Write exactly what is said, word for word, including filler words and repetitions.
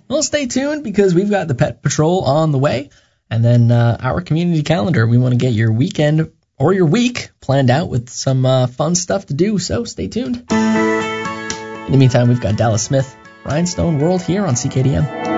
Well, stay tuned because we've got the Pet Patrol on the way. And then uh, our community calendar. We want to get your weekend or your week planned out with some uh, fun stuff to do. So stay tuned. In the meantime, we've got Dallas Smith, Rhinestone World here on C K D M.